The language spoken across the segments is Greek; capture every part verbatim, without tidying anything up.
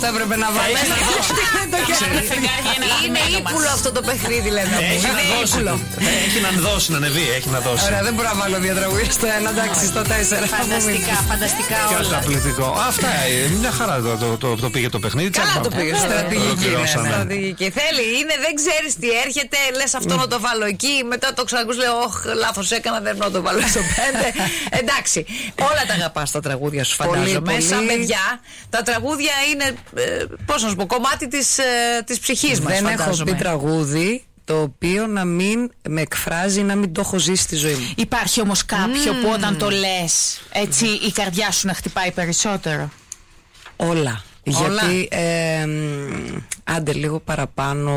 Θα έπρεπε να βάλει. Είναι ύπουλο αυτό το παιχνίδι, λέμε. Έχει να δώσει. Έχει να δώσει, να ανεβεί, έχει να δώσει. Ωραία, δεν μπορώ να βάλω δύο τραγούδια στο ένα, εντάξει, στο τέσσερα. Φανταστικά, φανταστικά όλα. Καταπληκτικό. Αυτά, μια χαρά το πήγε το παιχνίδι. Καλά το πήγε, στρατηγική. Θέλει, είναι, δεν ξέρεις τι έρχεται, λες αυτό να το βάλω εκεί, μετά το ξανακούς, λέω, όχ, λάθος έκανα, δεν να το βάλω στο πέντε. Εντάξει, όλα τα αγαπάς τα τραγούδια σου, φαντάζομαι. Σαν παιδιά, τα τραγούδια είναι, πώς να σου πω, κομμάτι της, της ψυχής μας. Δεν έχω πει τραγούδι το οποίο να μην με εκφράζει, να μην το έχω ζήσει στη ζωή μου. Υπάρχει όμως κάποιο mm. που όταν το λες, έτσι η καρδιά σου να χτυπάει περισσότερο? Όλα. Όλα. Γιατί ε, άντε λίγο παραπάνω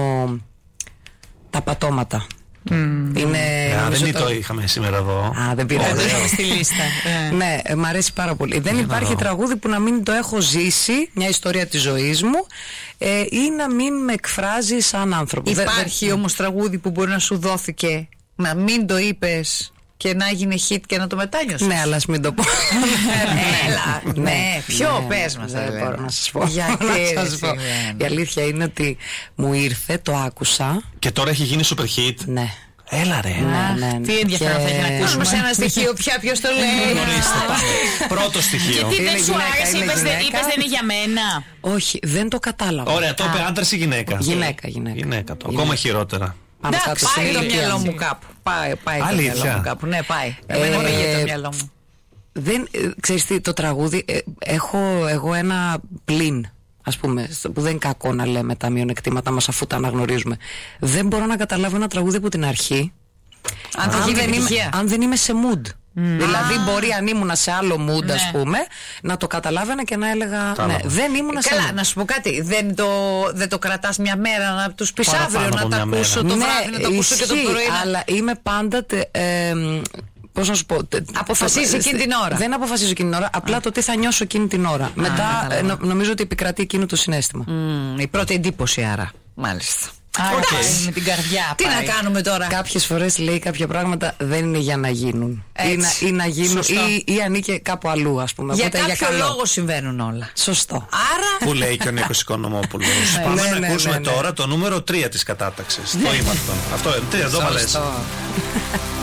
τα πατώματα. Mm. Είναι, yeah, δεν το... το είχαμε σήμερα εδώ. Α, δεν πειράζει. Δεν είχαμε στη λίστα. Ναι, μ' αρέσει πάρα πολύ. Δεν υπάρχει yeah, τραγούδι που να μην το έχω ζήσει, μια ιστορία της ζωής μου, ε, ή να μην με εκφράζει σαν άνθρωπο. Υπάρχει δεν... όμως τραγούδι που μπορεί να σου δόθηκε, να μην το είπες και να γίνει hit και να το μετάνιωσες? Ναι, αλλά ας μην το πω. Έλα, ναι, ποιο, πες μας. Δεν μπορώ να σας πω. Γιατί η αλήθεια είναι ότι μου ήρθε, το άκουσα. Και τώρα έχει γίνει super hit. Ναι. Έλα ρε. Ναι, ναι. Τι ενδιαφέρον θα έχει να ακούσουμε. Σε ένα στοιχείο πια, ποιος το λέει. Πρώτο στοιχείο. Και τι δεν σου άρεσε, είπες δεν είναι για μένα? Όχι, δεν το κατάλαβα. Ωραία, το είπε άντρας ή γυναίκα? Γυναίκα, γυναίκα. Γυναίκα το, ακόμα χειρότερα. Εντάξει, πάει το μυαλό μου κάπου. Πάει, πάει το μυαλό μου κάπου. Ναι, πάει. Εμένα πήγε το μυαλό μου. Δεν, ξέρεις τι, το τραγούδι, ε, έχω εγώ ένα πλήν, ας πούμε, που δεν είναι κακό να λέμε τα μειονεκτήματα μας αφού τα αναγνωρίζουμε. Δεν μπορώ να καταλάβω ένα τραγούδι από την αρχή αν, αν, δεν, είμαι, αν δεν είμαι σε mood. Mm. Δηλαδή μπορεί αν ήμουνα σε άλλο mood, ναι, ας πούμε, να το καταλάβαινα και να έλεγα ναι, δεν ήμουνα σε. Καλά, να σου πω κάτι, δεν το, δεν το κρατάς μια μέρα να τους πεις αύριο να τα ακούσω το ναι, βράδυ, να το ακούσω και το πρωί. Αλλά είμαι πάντα ε, πώς να σου πω. Αποφασίζει εκείνη την ώρα. Δεν αποφασίζω εκείνη την ώρα, απλά το τι θα νιώσω εκείνη την ώρα. Μετά νο, νομίζω ότι επικρατεί εκείνο το συναίσθημα. Mm, η πρώτη εντύπωση άρα. Μάλιστα. Άρα okay, με την καρδιά. Τι πάει να κάνουμε τώρα? Κάποιες φορές λέει κάποια πράγματα δεν είναι για να γίνουν. Ή να, ή να γίνουν ή, ή ανήκε κάπου αλλού, ας πούμε. Για κάποιο για λόγο συμβαίνουν όλα. Σωστό. Άρα. Που λέει και ο Νίκος Οικονομόπουλος. Πάμε ναι, να ναι, ακούσουμε ναι, ναι. τώρα το νούμερο τρία της κατάταξης. Το ήμαρτον. Αυτό, τρία, εδώ